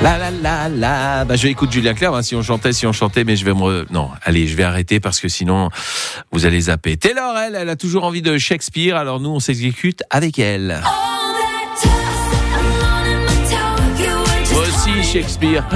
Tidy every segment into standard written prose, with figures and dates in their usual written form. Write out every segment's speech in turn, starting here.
Bah, je écoute Julien Clerc, hein, si on chantait, mais je vais non, allez, je vais arrêter parce que sinon, vous allez zapper. Taylor, elle a toujours envie de Shakespeare, alors nous, on s'exécute avec elle. Moi aussi, Shakespeare.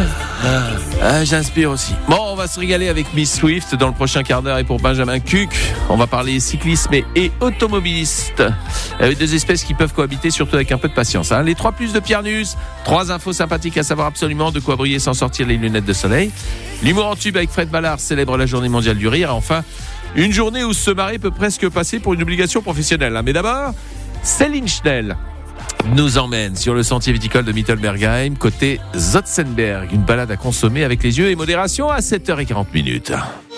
J'inspire aussi. Bon, on va se régaler avec Miss Swift dans le prochain quart d'heure. Et pour Benjamin Cuc, on va parler cyclisme et automobiliste. Deux espèces qui peuvent cohabiter, surtout avec un peu de patience. Les 3 plus de Pierre Nus. 3 infos sympathiques à savoir absolument. De quoi briller sans sortir les lunettes de soleil. L'humour en tube avec Fred Ballard célèbre la journée mondiale du rire. Et enfin, une journée où se marier peut presque passer pour une obligation professionnelle. Mais d'abord, Céline Schnell nous emmène sur le sentier viticole de Mittelbergheim, côté Zotzenberg. Une balade à consommer avec les yeux et modération à 7h40.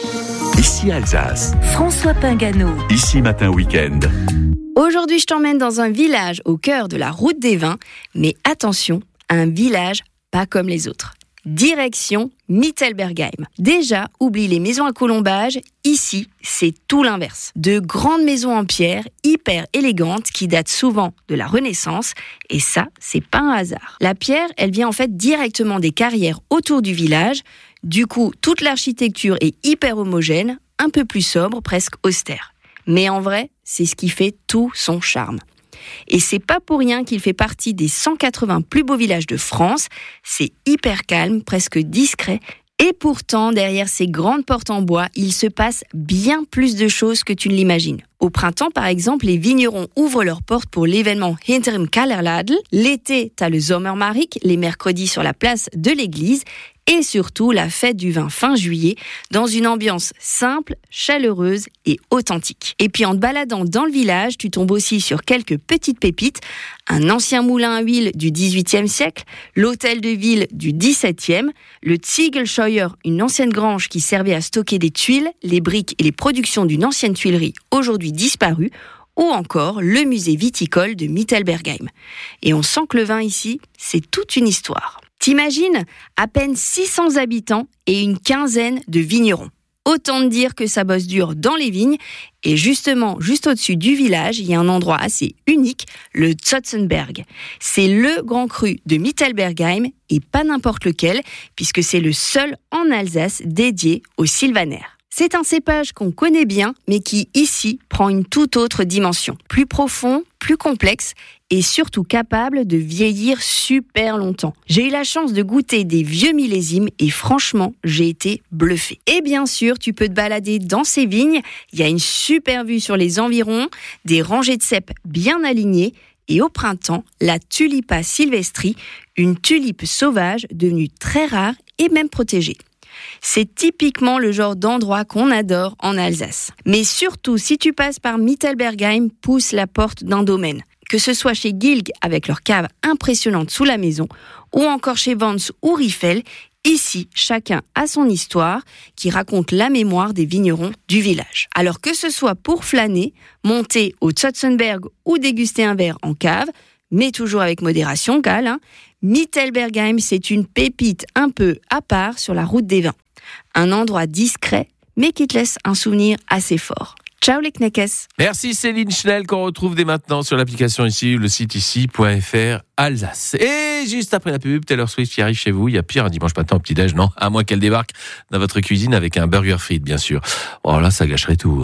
Ici Alsace. François Pingano. Ici Matin Week-end. Aujourd'hui, je t'emmène dans un village au cœur de la route des vins. Mais attention, un village pas comme les autres. Direction Mittelbergheim. Déjà, oublie les maisons à colombage. Ici, c'est tout l'inverse. De grandes maisons en pierre, hyper élégantes, qui datent souvent de la Renaissance. Et ça, c'est pas un hasard. La pierre, elle vient en fait directement des carrières autour du village. Du coup, toute l'architecture est hyper homogène, un peu plus sobre, presque austère. Mais en vrai, c'est ce qui fait tout son charme. Et c'est pas pour rien qu'il fait partie des 180 plus beaux villages de France. C'est hyper calme, presque discret. Et pourtant, derrière ces grandes portes en bois, il se passe bien plus de choses que tu ne l'imagines. Au printemps, par exemple, les vignerons ouvrent leurs portes pour l'événement Hinterm Kallerladel. L'été, t'as le Sommermarkt, les mercredis sur la place de l'église. Et surtout, la fête du vin fin juillet, dans une ambiance simple, chaleureuse et authentique. Et puis en te baladant dans le village, tu tombes aussi sur quelques petites pépites. Un ancien moulin à huile du XVIIIe siècle, l'hôtel de ville du XVIIe, le Ziegelscheuer, une ancienne grange qui servait à stocker des tuiles, les briques et les productions d'une ancienne tuilerie aujourd'hui disparue, ou encore le musée viticole de Mittelbergheim. Et on sent que le vin ici, c'est toute une histoire. T'imagines, à peine 600 habitants et une quinzaine de vignerons. Autant te dire que ça bosse dur dans les vignes. Et justement, juste au-dessus du village, il y a un endroit assez unique, le Zotzenberg. C'est le grand cru de Mittelbergheim et pas n'importe lequel, puisque c'est le seul en Alsace dédié au sylvaner. C'est un cépage qu'on connaît bien, mais qui, ici, prend une toute autre dimension. Plus profond, plus complexe et surtout capable de vieillir super longtemps. J'ai eu la chance de goûter des vieux millésimes et franchement, j'ai été bluffée. Et bien sûr, tu peux te balader dans ces vignes. Il y a une super vue sur les environs, des rangées de cèpes bien alignées et au printemps, la Tulipa sylvestri, une tulipe sauvage devenue très rare et même protégée. C'est typiquement le genre d'endroit qu'on adore en Alsace. Mais surtout, si tu passes par Mittelbergheim, pousse la porte d'un domaine. Que ce soit chez Gilg, avec leur cave impressionnante sous la maison, ou encore chez Vance ou Riffel, ici, chacun a son histoire qui raconte la mémoire des vignerons du village. Alors que ce soit pour flâner, monter au Zotzenberg ou déguster un verre en cave, mais toujours avec modération, Gal, Mittelbergheim, c'est une pépite un peu à part sur la route des vins. Un endroit discret, mais qui te laisse un souvenir assez fort. Ciao les Kneckes. Merci Céline Schnell qu'on retrouve dès maintenant sur l'application ici, le site ici.fr Alsace. Et juste après la pub, Taylor Swift qui arrive chez vous. Il y a pire un dimanche matin au petit-déj, non? À moins qu'elle débarque dans votre cuisine avec un burger frites, bien sûr. Oh là, ça gâcherait tout.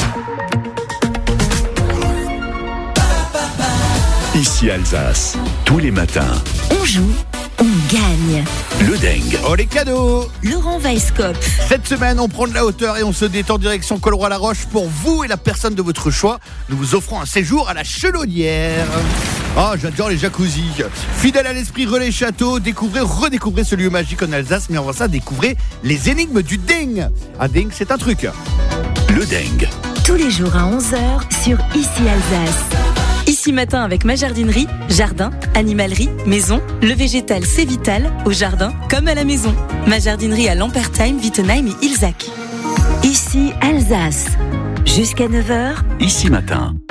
Ici Alsace, tous les matins. On joue, on gagne. Le Deng. Oh les cadeaux! Laurent Weisskopf. Cette semaine, on prend de la hauteur et on se détend direction Colroy-la-Roche pour vous et la personne de votre choix. Nous vous offrons un séjour à la Chelonnière. Ah, j'adore les jacuzzis. Fidèle à l'esprit Relais Château, redécouvrez ce lieu magique en Alsace, mais avant ça, découvrez les énigmes du Deng. Un Deng, c'est un truc. Le Deng. Tous les jours à 11h sur Ici Alsace. Ici matin avec ma jardinerie, jardin, animalerie, maison, le végétal c'est vital, au jardin comme à la maison. Ma jardinerie à Lampertheim, Wittenheim et Ilzach. Ici Alsace. Jusqu'à 9h. Ici matin.